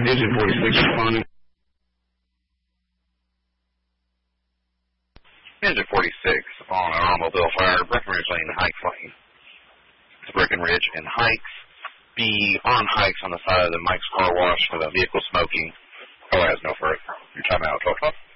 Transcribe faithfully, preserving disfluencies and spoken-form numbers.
Digit forty-six responding. Digit forty-six on an automobile fire, Breckenridge Lane and Hikes Lane. It's Breckenridge and Hikes. Be on Hikes on the side of the Mike's Car Wash for the vehicle smoking. Oh, has no further. Your time out, twelve twelve.